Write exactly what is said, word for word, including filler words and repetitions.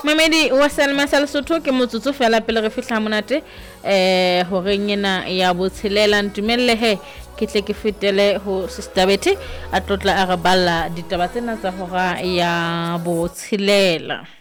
Mamedi wa Salma Salsotho ke motsotso fela pele re fihla monate eh hore nyena ya botshelela ntumelle he ke tle ke fetele ho Sister Betty a tlotla a re balla ditaba tsena tsa hora ya botshelela.